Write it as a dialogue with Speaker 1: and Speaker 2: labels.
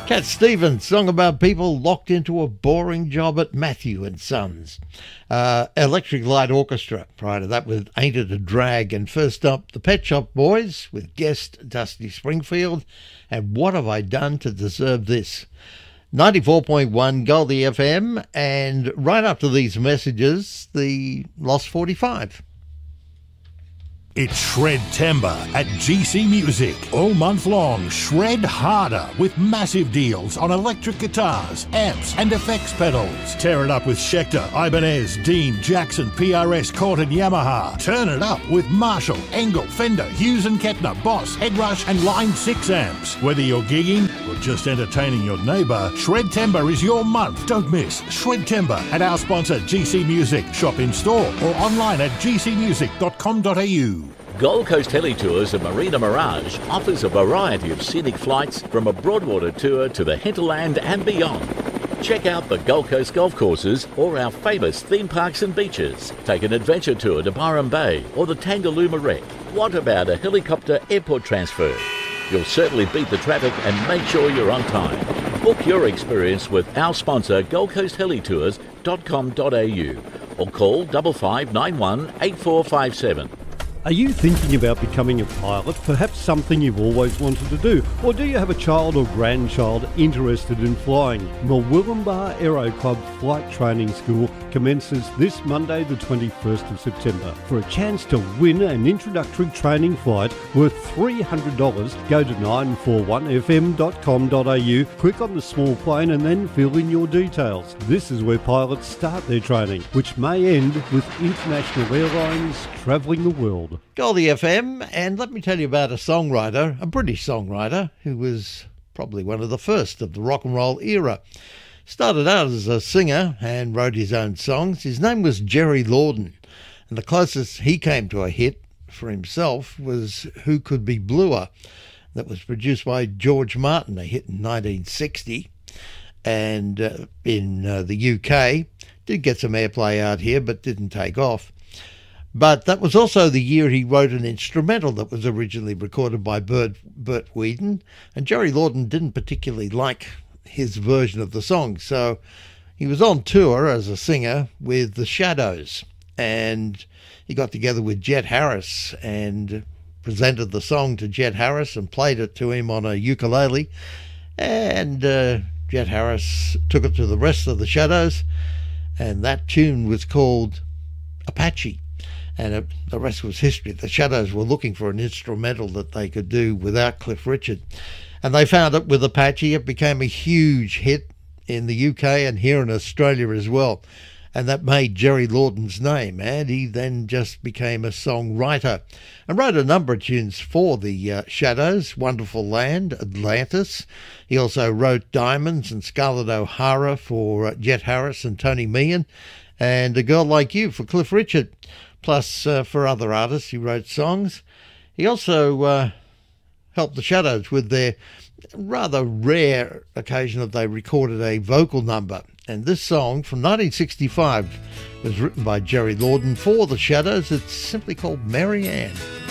Speaker 1: Cat Stevens, song about people locked into a boring job at Matthew and Sons. Electric Light Orchestra, prior to that with Ain't It a Drag. And first up, the Pet Shop Boys with guest Dusty Springfield and What Have I Done to Deserve This? 94.1 Goldie FM, and right after these messages, the Lost 45.
Speaker 2: It's Shred-Tember at GC Music. All month long, shred harder with massive deals on electric guitars, amps and effects pedals. Tear it up with Schecter, Ibanez, Dean, Jackson, PRS, Cort and Yamaha. Turn it up with Marshall, Engel, Fender, Hughes and Kettner, Boss, Headrush and Line 6 amps. Whether you're gigging or just entertaining your neighbour, Shred-Tember is your month. Don't miss Shred-Tember at our sponsor GC Music. Shop in store or online at gcmusic.com.au.
Speaker 3: Gold Coast Heli Tours and Marina Mirage offers a variety of scenic flights from a Broadwater tour to the hinterland and beyond. Check out the Gold Coast golf courses or our famous theme parks and beaches. Take an adventure tour to Byron Bay or the Tangalooma Wreck. What about a helicopter airport transfer? You'll certainly beat the traffic and make sure you're on time. Book your experience with our sponsor goldcoasthelitours.com.au or call 5591 8457.
Speaker 4: Are you thinking about becoming a pilot? Perhaps something you've always wanted to do? Or do you have a child or grandchild interested in flying? Murwillumbah Aero Club Flight Training School commences this Monday the 21st of September. For a chance to win an introductory training flight worth $300, go to 941fm.com.au, click on the small plane and then fill in your details. This is where pilots start their training, which may end with international airlines travelling the world.
Speaker 1: Goldie FM, and let me tell you about a songwriter, a British songwriter, who was probably one of the first of the rock and roll era. Started out as a singer and wrote his own songs. His name was Jerry Lorden, and the closest he came to a hit for himself was Who Could Be Bluer, that was produced by George Martin, a hit in 1960, and in the UK. Did get some airplay out here, but didn't take off. But that was also the year he wrote an instrumental that was originally recorded by Bert Weedon, and Jerry Lorden didn't particularly like his version of the song, so he was on tour as a singer with The Shadows, and he got together with Jet Harris and presented the song to Jet Harris and played it to him on a ukulele, and Jet Harris took it to the rest of The Shadows, and that tune was called Apache. And the rest was history. The Shadows were looking for an instrumental that they could do without Cliff Richard. And they found it with Apache. It became a huge hit in the UK and here in Australia as well. And that made Jerry Lorden's name. And he then just became a songwriter and wrote a number of tunes for the Shadows, Wonderful Land, Atlantis. He also wrote Diamonds and Scarlett O'Hara for Jet Harris and Tony Meehan, and A Girl Like You for Cliff Richard. Plus, for other artists, he wrote songs. He also helped the Shadows with their rather rare occasion that they recorded a vocal number. And this song from 1965 was written by Jerry Lorden for the Shadows. It's simply called Mary Ann.